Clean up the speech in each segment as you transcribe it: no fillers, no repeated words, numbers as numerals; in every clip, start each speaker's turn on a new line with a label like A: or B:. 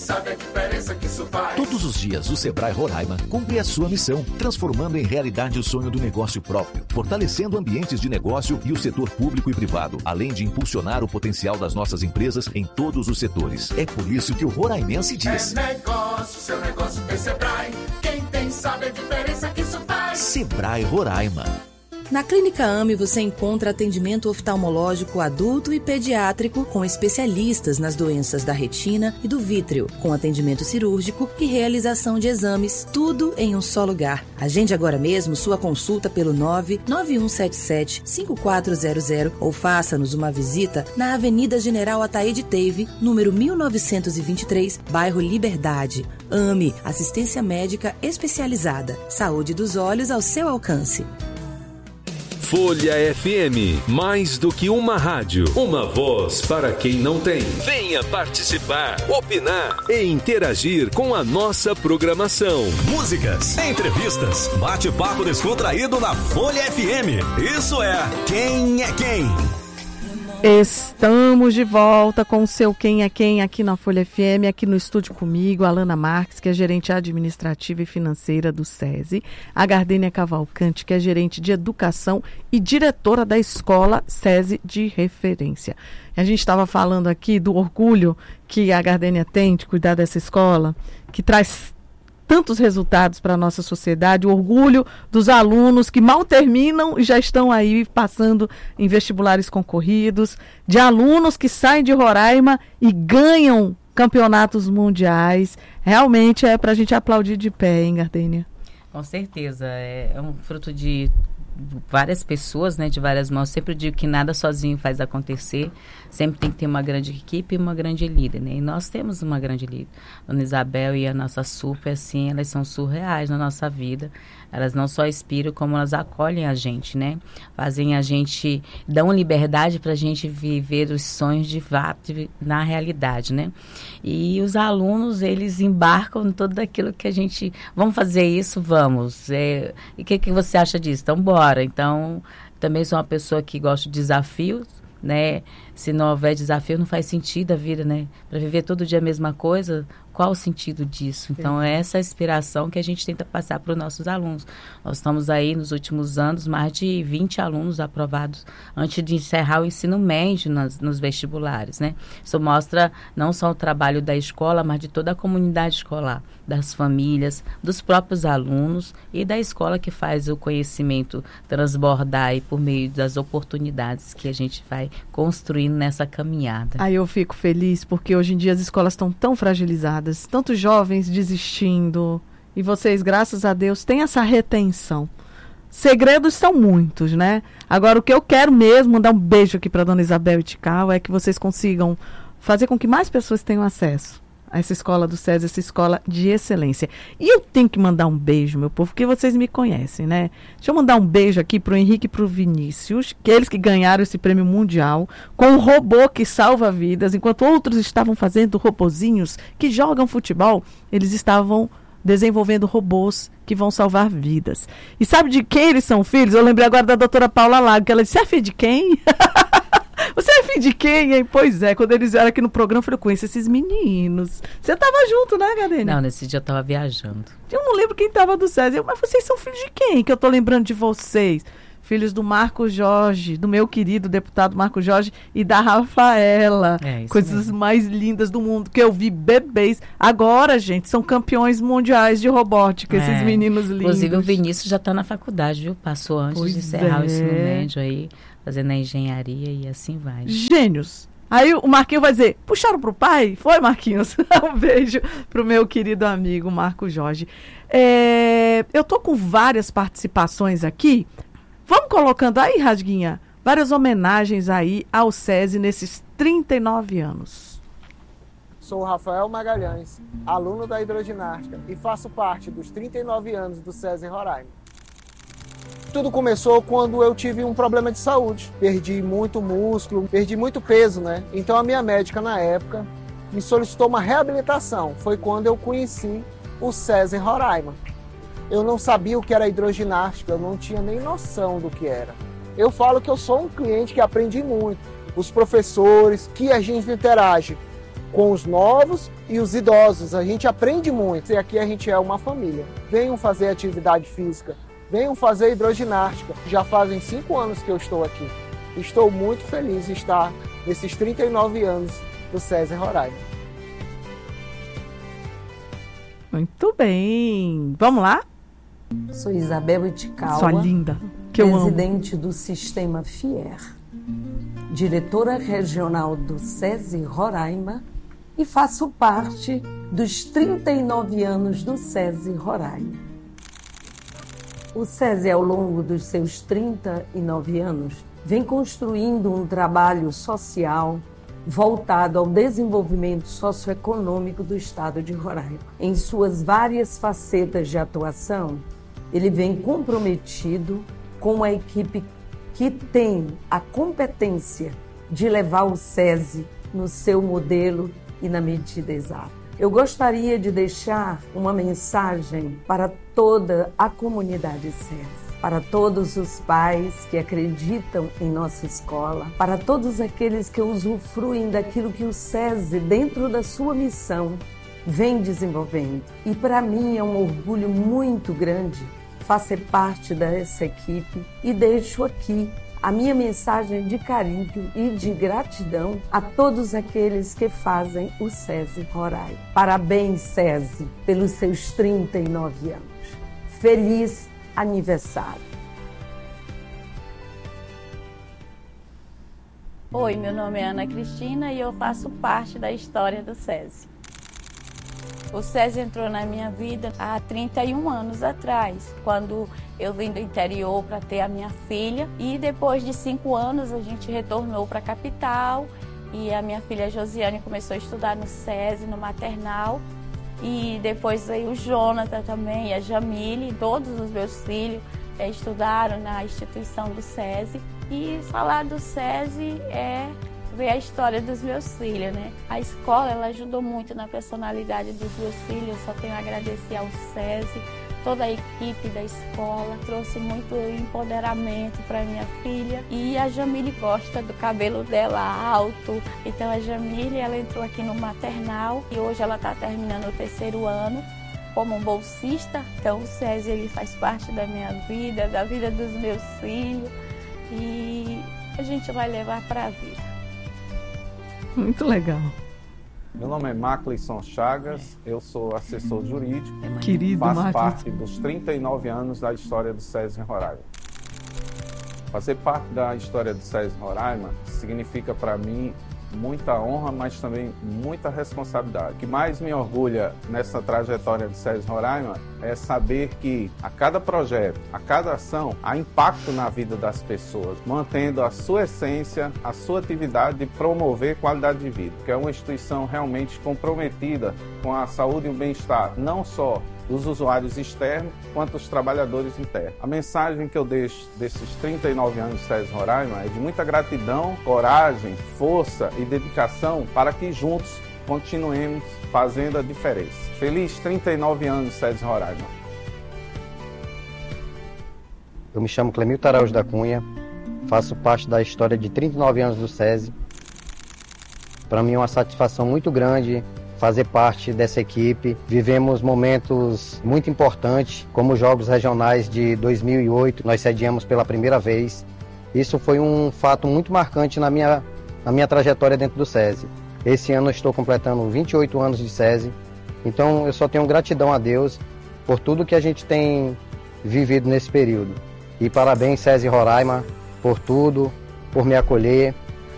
A: sabe a diferença que isso faz.
B: Todos os dias, o Sebrae Roraima cumpre a sua missão, transformando em realidade o sonho do negócio próprio, fortalecendo ambientes de negócio e o setor público e privado, além de impulsionar o potencial das nossas empresas em todos os setores. É por isso que o roraimense diz:
A: é negócio, seu negócio tem Sebrae. Quem tem sabe a diferença que isso faz.
B: Sebrae Roraima.
C: Na Clínica AME você encontra atendimento oftalmológico adulto e pediátrico com especialistas nas doenças da retina e do vítreo, com atendimento cirúrgico e realização de exames, tudo em um só lugar. Agende agora mesmo sua consulta pelo 99177-5400 ou faça-nos uma visita na Avenida General Ataíde Teive, número 1923, bairro Liberdade. AME, assistência médica especializada. Saúde dos olhos ao seu alcance.
D: Folha FM, mais do que uma rádio, uma voz para quem não tem. Venha participar, opinar e interagir com a nossa programação.
E: Músicas, entrevistas, bate-papo descontraído na Folha FM. Isso é Quem é Quem?
F: Estamos de volta com o seu Quem é Quem aqui na Folha FM, aqui no estúdio comigo, Alana Marques, que é gerente administrativa e financeira do SESI, a Gardênia Cavalcante, que é gerente de educação e diretora da escola SESI de referência. A gente estava falando aqui do orgulho que a Gardênia tem de cuidar dessa escola, que traz tantos resultados para a nossa sociedade, o orgulho dos alunos que mal terminam e já estão aí passando em vestibulares concorridos, de alunos que saem de Roraima e ganham campeonatos mundiais. Realmente é para a gente aplaudir de pé, hein, Gardênia?
G: Com certeza, é um fruto de várias pessoas, né, de várias mãos. Sempre digo que nada sozinho faz acontecer, sempre tem que ter uma grande equipe e uma grande líder, né? E nós temos uma grande líder. Dona Isabel e a nossa super, assim, elas são surreais na nossa vida. Elas não só inspiram, como elas acolhem a gente, né? Fazem a gente, dão liberdade para a gente viver os sonhos de na realidade, né? E os alunos, eles embarcam em tudo aquilo que a gente... Vamos fazer isso? Vamos. E o que você acha disso? Então, bora. Então, também sou uma pessoa que gosta de desafios, né? Se não houver desafio, não faz sentido a vida, né? Para viver todo dia a mesma coisa, qual o sentido disso? Então, é essa inspiração que a gente tenta passar para os nossos alunos. Nós estamos aí, nos últimos anos, mais de 20 alunos aprovados antes de encerrar o ensino médio nos vestibulares, né? Isso mostra não só o trabalho da escola, mas de toda a comunidade escolar, das famílias, dos próprios alunos e da escola que faz o conhecimento transbordar aí por meio das oportunidades que a gente vai construindo nessa caminhada.
F: Aí eu fico feliz porque hoje em dia as escolas estão tão fragilizadas, tantos jovens desistindo, e vocês, graças a Deus, têm essa retenção. Segredos são muitos, né? Agora, o que eu quero mesmo, mandar um beijo aqui para Dona Isabel e Tical, é que vocês consigam fazer com que mais pessoas tenham acesso a essa escola do SESI, essa escola de excelência. E eu tenho que mandar um beijo, meu povo, porque vocês me conhecem, né? Deixa eu mandar um beijo aqui pro Henrique e pro Vinícius, que eles que ganharam esse prêmio mundial, com um robô que salva vidas, enquanto outros estavam fazendo robozinhos que jogam futebol, eles estavam desenvolvendo robôs que vão salvar vidas. E sabe de quem eles são filhos? Eu lembrei agora da doutora Paula Lago, que ela disse: "Você é filho de quem?" Você é filho de quem, hein? Pois é, quando eles vieram aqui no programa, eu falei: "Eu conheço esses meninos." Você tava junto, né, Gardênia?
G: Não, nesse dia eu tava viajando.
F: Eu não lembro quem tava do SESI. Mas vocês são filhos de quem? Que eu tô lembrando de vocês. Filhos do Marco Jorge, do meu querido deputado Marco Jorge e da Rafaela. Coisas mesmo. Mais lindas do mundo, que eu vi bebês. Agora, gente, são campeões mundiais de robótica, esses meninos lindos.
G: Inclusive, o Vinícius já tá na faculdade, viu? Passou antes de encerrar o ensino médio aí, fazendo a engenharia e assim vai.
F: Gênios. Aí o Marquinhos vai dizer: "Puxaram pro pai?" Foi, Marquinhos? Um beijo pro meu querido amigo Marco Jorge. Eu tô com várias participações aqui. Vamos colocando aí, Rasguinha, várias homenagens aí ao SESI nesses 39 anos.
H: Sou Rafael Magalhães, aluno da hidroginástica e faço parte dos 39 anos do SESI em Roraima. Tudo começou quando eu tive um problema de saúde. Perdi muito músculo, perdi muito peso, né? Então a minha médica na época me solicitou uma reabilitação. Foi quando eu conheci o SESI em Roraima. Eu não sabia o que era hidroginástica, eu não tinha nem noção do que era. Eu falo que eu sou um cliente que aprendi muito. Os professores, que a gente interage com os novos e os idosos. A gente aprende muito e aqui a gente é uma família. Venham fazer atividade física, venham fazer hidroginástica. Já fazem 5 anos que eu estou aqui. Estou muito feliz de estar nesses 39 anos do SESI Roraima.
F: Muito bem. Vamos lá?
I: Sou Isabel Itikawa,
F: sua linda, que eu
I: presidente do Sistema FIER, diretora regional do SESI Roraima e faço parte dos 39 anos do SESI Roraima. O SESI, ao longo dos seus 39 anos, vem construindo um trabalho social voltado ao desenvolvimento socioeconômico do estado de Roraima. Em suas várias facetas de atuação, ele vem comprometido com uma equipe que tem a competência de levar o SESI no seu modelo e na medida exata. Eu gostaria de deixar uma mensagem para toda a comunidade SESI, para todos os pais que acreditam em nossa escola, para todos aqueles que usufruem daquilo que o SESI, dentro da sua missão, vem desenvolvendo. E para mim é um orgulho muito grande fazer parte dessa equipe e deixo aqui a minha mensagem de carinho e de gratidão a todos aqueles que fazem o SESI Roraima. Parabéns, SESI, pelos seus 39 anos. Feliz aniversário.
J: Oi, meu nome é Ana Cristina e eu faço parte da história do SESI. O SESI entrou na minha vida há 31 anos atrás, quando eu vim do interior para ter a minha filha. E depois de 5 anos a gente retornou para a capital e a minha filha Josiane começou a estudar no SESI, no maternal. E depois veio o Jonathan também, a Jamile, todos os meus filhos estudaram na instituição do SESI. E falar do SESI é ver a história dos meus filhos, né? A escola, ela ajudou muito na personalidade dos meus filhos, eu só tenho a agradecer ao SESI, toda a equipe da escola, trouxe muito empoderamento para minha filha. E a Jamile gosta do cabelo dela alto, então a Jamile, ela entrou aqui no maternal e hoje ela está terminando o 3º ano como um bolsista. Então o SESI, ele faz parte da minha vida, da vida dos meus filhos e a gente vai levar para a vida.
F: Muito legal.
K: Meu nome é Macleison Chagas, eu sou assessor jurídico,
F: querido,
K: faço parte dos 39 anos da história do SESI Roraima. Fazer parte da história do SESI Roraima significa para mim muita honra, mas também muita responsabilidade. O que mais me orgulha nessa trajetória do SESI Roraima é saber que a cada projeto, a cada ação, há impacto na vida das pessoas, mantendo a sua essência, a sua atividade de promover qualidade de vida, que é uma instituição realmente comprometida com a saúde e o bem-estar, não só dos usuários externos, quanto os trabalhadores internos. A mensagem que eu deixo desses 39 anos do SESI Roraima é de muita gratidão, coragem, força e dedicação para que juntos continuemos fazendo a diferença. Feliz 39 anos SESI Roraima.
L: Eu me chamo Clemilton Araújo da Cunha, faço parte da história de 39 anos do SESI. Para mim é uma satisfação muito grande fazer parte dessa equipe. Vivemos momentos muito importantes, como os Jogos Regionais de 2008, nós sediamos pela primeira vez. Isso foi um fato muito marcante na minha trajetória dentro do SESI. Esse ano eu estou completando 28 anos de SESI, então eu só tenho gratidão a Deus por tudo que a gente tem vivido nesse período. E parabéns, SESI Roraima, por tudo, por me acolher,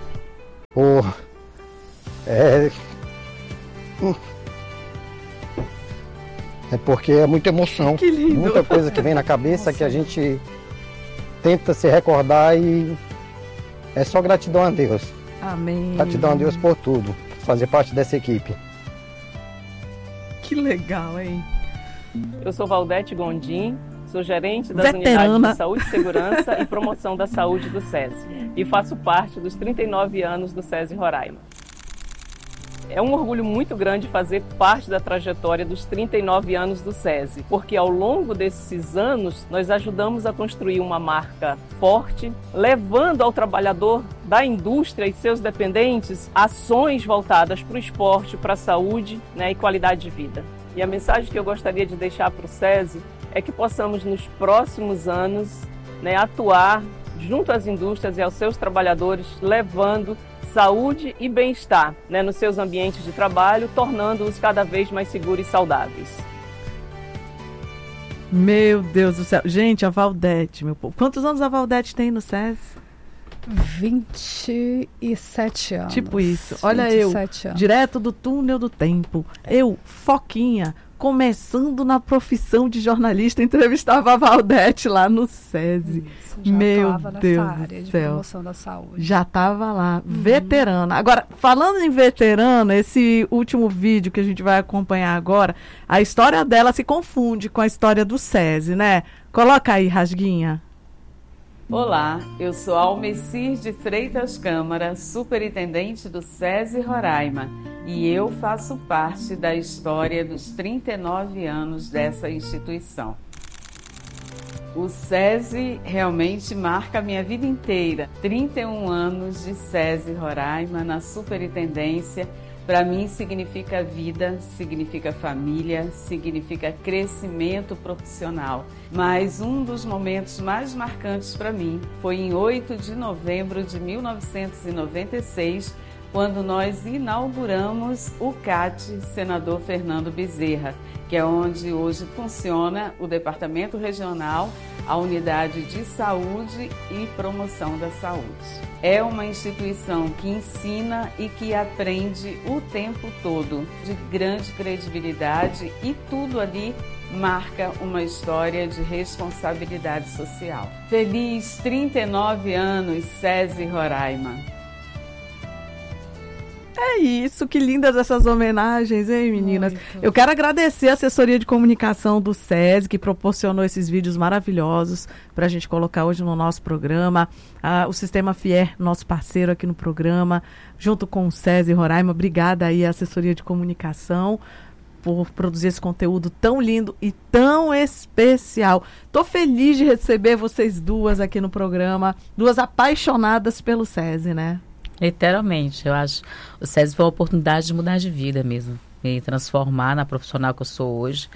L: É porque é muita emoção, muita coisa que vem na cabeça que a gente tenta se recordar e é só gratidão a Deus.
F: Amém.
L: Gratidão a Deus por tudo, fazer parte dessa equipe.
F: Que legal, hein?
M: Eu sou Valdete Gondim, sou gerente das unidades de saúde, segurança e promoção da saúde do SESI e faço parte dos 39 anos do SESI Roraima. É um orgulho muito grande fazer parte da trajetória dos 39 anos do SESI, porque ao longo desses anos nós ajudamos a construir uma marca forte, levando ao trabalhador da indústria e seus dependentes ações voltadas para o esporte, para a saúde, né, e qualidade de vida. E a mensagem que eu gostaria de deixar para o SESI é que possamos nos próximos anos, né, atuar junto às indústrias e aos seus trabalhadores, levando saúde e bem-estar, né, nos seus ambientes de trabalho, tornando-os cada vez mais seguros e saudáveis.
F: Meu Deus do céu. Gente, a Valdete, meu povo. Quantos anos a Valdete tem no SESI?
N: 27 anos.
F: Tipo isso. Olha eu, anos. Direto do túnel do tempo. Eu, Foquinha, começando na profissão de jornalista, entrevistava a Valdete lá no SESI.
N: Isso, já
F: meu Deus
N: nessa área de promoção da saúde.
F: Já estava lá, veterana. Agora, falando em veterana, esse último vídeo que a gente vai acompanhar agora, a história dela se confunde com a história do SESI, né? Coloca aí, Rasguinha.
O: Olá, eu sou Almecir de Freitas Câmara, superintendente do SESI Roraima, e eu faço parte da história dos 39 anos dessa instituição. O SESI realmente marca a minha vida inteira. 31 anos de SESI Roraima na superintendência. Para mim significa vida, significa família, significa crescimento profissional. Mas um dos momentos mais marcantes para mim foi em 8 de novembro de 1996, quando nós inauguramos o CAT Senador Fernando Bezerra, que é onde hoje funciona o Departamento Regional, a Unidade de Saúde e Promoção da Saúde. É uma instituição que ensina e que aprende o tempo todo, de grande credibilidade, e tudo ali marca uma história de responsabilidade social. Feliz 39 anos, SESI Roraima!
F: É isso, que lindas essas homenagens, hein, meninas? Muito. Eu quero agradecer a assessoria de comunicação do SESI, que proporcionou esses vídeos maravilhosos para a gente colocar hoje no nosso programa. O Sistema Fier, nosso parceiro aqui no programa, junto com o SESI Roraima. Obrigada aí à assessoria de comunicação por produzir esse conteúdo tão lindo e tão especial. Tô feliz de receber vocês duas aqui no programa, duas apaixonadas pelo SESI, né?
G: Literalmente, eu acho o SESI foi uma oportunidade de mudar de vida mesmo, me transformar na profissional que eu sou hoje,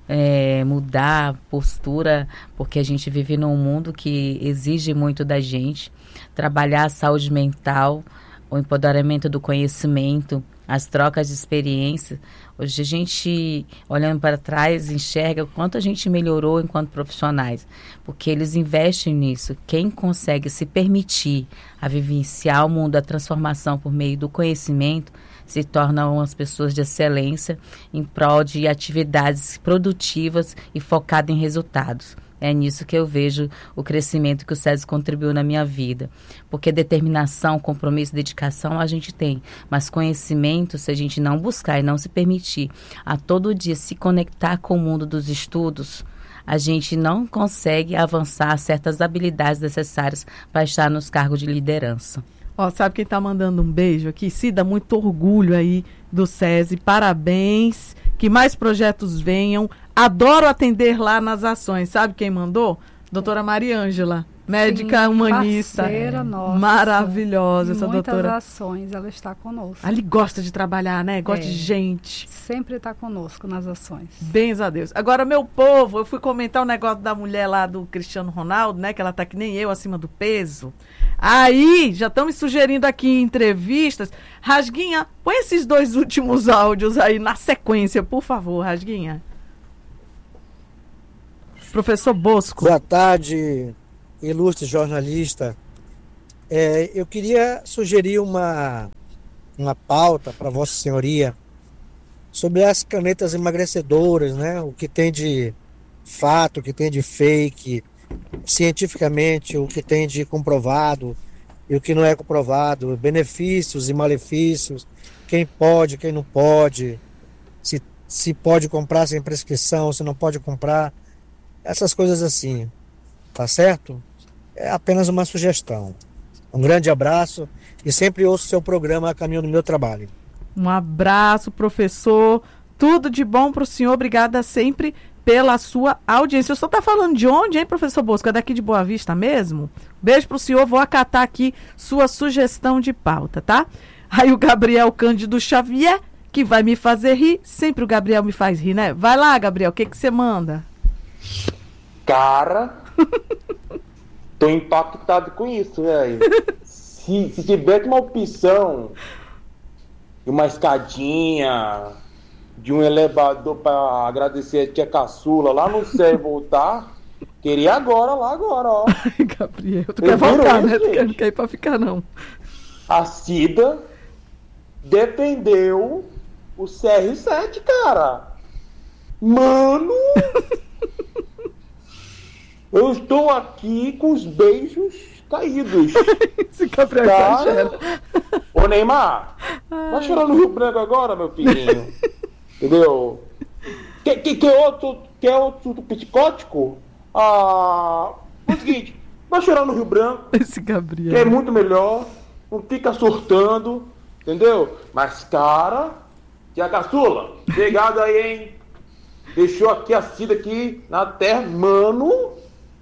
G: mudar a postura, porque a gente vive num mundo que exige muito da gente, trabalhar a saúde mental, o empoderamento do conhecimento, as trocas de experiência. Hoje a gente, olhando para trás, enxerga o quanto a gente melhorou enquanto profissionais, porque eles investem nisso. Quem consegue se permitir a vivenciar o mundo da transformação por meio do conhecimento se tornam as pessoas de excelência em prol de atividades produtivas e focadas em resultados. É nisso que eu vejo o crescimento que o SESI contribuiu na minha vida. Porque determinação, compromisso, dedicação a gente tem. Mas conhecimento, se a gente não buscar e não se permitir a todo dia se conectar com o mundo dos estudos, a gente não consegue avançar certas habilidades necessárias para estar nos cargos de liderança.
F: Ó, sabe quem está mandando um beijo aqui? Cida, muito orgulho aí do SESI. Parabéns. Que mais projetos venham. Adoro atender lá nas ações. Sabe quem mandou? Doutora Maria Ângela, médica humanista.
N: Parceira nossa.
F: Maravilhosa essa doutora.
N: Muitas ações, ela está conosco.
F: Ali gosta de trabalhar, né? Gosta de gente.
N: Sempre está conosco nas ações.
F: Bens a Deus. Agora, meu povo, eu fui comentar o negócio da mulher lá do Cristiano Ronaldo, né? Que ela tá que nem eu, acima do peso. Aí, já estão me sugerindo aqui em entrevistas. Rasguinha, põe esses dois últimos áudios aí na sequência, por favor, Rasguinha. Professor Bosco.
P: Boa tarde, ilustre jornalista. Eu queria sugerir uma pauta para Vossa Senhoria sobre as canetas emagrecedoras, né? O que tem de fato, o que tem de fake, cientificamente, o que tem de comprovado e o que não é comprovado, benefícios e malefícios, quem pode, quem não pode, se pode comprar sem prescrição, se não pode comprar. Essas coisas assim, tá certo? É apenas uma sugestão. Um grande abraço e sempre ouço seu programa a caminho do meu trabalho.
F: Um abraço, professor. Tudo de bom para o senhor. Obrigada sempre pela sua audiência. O senhor está falando de onde, hein, professor Bosco? É daqui de Boa Vista mesmo? Beijo para o senhor. Vou acatar aqui sua sugestão de pauta, tá? Aí o Gabriel Cândido Xavier, que vai me fazer rir. Sempre o Gabriel me faz rir, né? Vai lá, Gabriel. O que você manda?
Q: Cara, tô impactado com isso, velho. Se tivesse uma opção de uma escadinha, de um elevador para agradecer a tia Caçula lá no céu e voltar, queria agora, ó.
F: Ai, Gabriel, tu quer voltar, né? Tu não quer ir pra ficar, não.
Q: A Cida defendeu o CR7, cara. Mano... Eu estou aqui com os beijos caídos.
F: Esse Gabriel exagera.
Q: Ô, Neymar, vai chorar no Rio Branco agora, meu filhinho. Entendeu? Quer outro psicótico? É o seguinte, vai chorar no Rio Branco.
F: Esse Gabriel.
Q: Que é muito melhor. Não fica surtando. Entendeu? Mas, cara, tia Caçula, obrigado aí, hein? Deixou aqui a Cida aqui na terra, mano.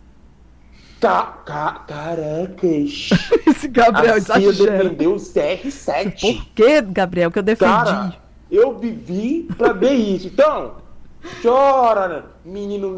Q: Caracas.
F: Esse Gabriel exagera.
Q: Defendeu o CR7.
F: Por que, Gabriel, que eu defendi?
Q: Cara, eu vivi pra ver isso. Então, chora, né? Menino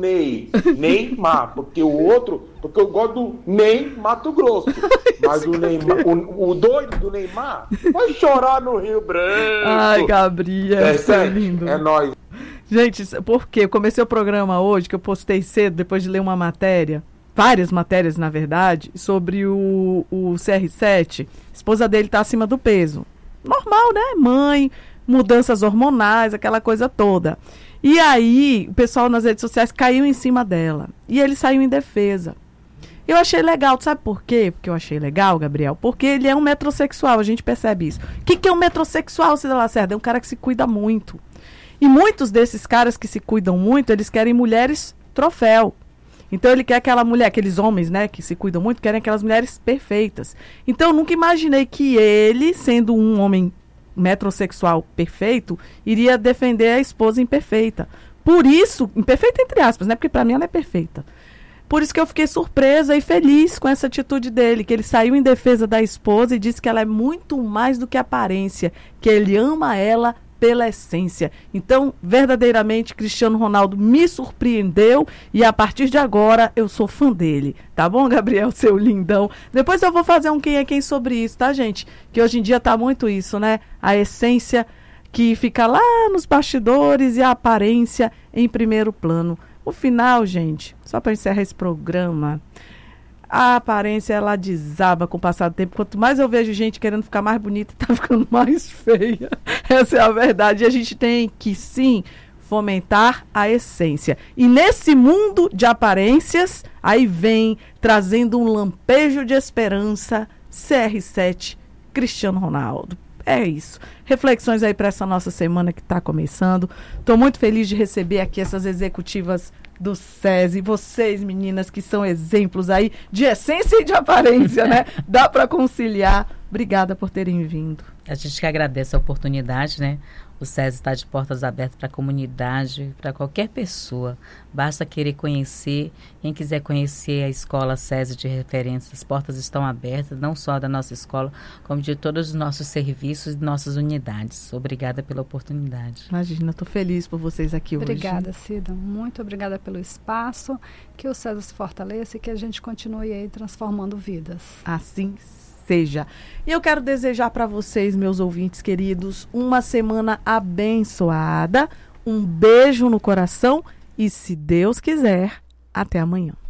Q: Neymar, porque eu gosto do Ney Mato Grosso. Mas o Neymar, o doido do Neymar vai chorar no Rio Branco.
F: Ai, Gabriel, é lindo.
Q: É nóis.
F: Gente, por quê? Eu comecei o programa hoje, que eu postei cedo, depois de ler uma matéria, várias matérias, na verdade, sobre o CR7. A esposa dele tá acima do peso. Normal, né? Mãe, mudanças hormonais, aquela coisa toda. E aí, o pessoal nas redes sociais caiu em cima dela. E ele saiu em defesa. Eu achei legal, sabe por quê? Porque eu achei legal, Gabriel? Porque ele é um metrosexual, a gente percebe isso. O que é um metrosexual, Cida Lacerda? É um cara que se cuida muito. E muitos desses caras que se cuidam muito, eles querem mulheres troféu. Então ele quer aquela mulher, aqueles homens, né, que se cuidam muito, querem aquelas mulheres perfeitas. Então eu nunca imaginei que ele, sendo um homem metrosexual perfeito, iria defender a esposa imperfeita. Por isso, imperfeita entre aspas, né, porque pra mim ela é perfeita. Por isso que eu fiquei surpresa e feliz com essa atitude dele, que ele saiu em defesa da esposa e disse que ela é muito mais do que aparência, que ele ama ela pela essência. Então, verdadeiramente, Cristiano Ronaldo me surpreendeu e a partir de agora eu sou fã dele. Tá bom, Gabriel, seu lindão? Depois eu vou fazer um quem é quem sobre isso, tá, gente? Que hoje em dia tá muito isso, né? A essência que fica lá nos bastidores e a aparência em primeiro plano. O final, gente, só para encerrar esse programa, a aparência, ela desaba com o passar do tempo. Quanto mais eu vejo gente querendo ficar mais bonita, tá ficando mais feia. Essa é a verdade. E a gente tem que, sim, fomentar a essência. E nesse mundo de aparências, aí vem, trazendo um lampejo de esperança, CR7, Cristiano Ronaldo. É isso. Reflexões aí para essa nossa semana que está começando. Estou muito feliz de receber aqui essas executivas do SESI, vocês, meninas, que são exemplos aí de essência e de aparência, né? Dá para conciliar. Obrigada por terem vindo.
G: A gente que agradece a oportunidade, né? O SESI está de portas abertas para a comunidade, para qualquer pessoa. Basta querer conhecer. Quem quiser conhecer a escola SESI de referência, as portas estão abertas, não só da nossa escola, como de todos os nossos serviços e nossas unidades. Obrigada pela oportunidade.
F: Imagina, estou feliz por vocês aqui hoje.
N: Obrigada, Cida. Muito obrigada pelo espaço. Que o SESI se fortaleça e que a gente continue aí transformando vidas.
F: Assim seja. E eu quero desejar para vocês, meus ouvintes queridos, uma semana abençoada, um beijo no coração e, se Deus quiser, até amanhã.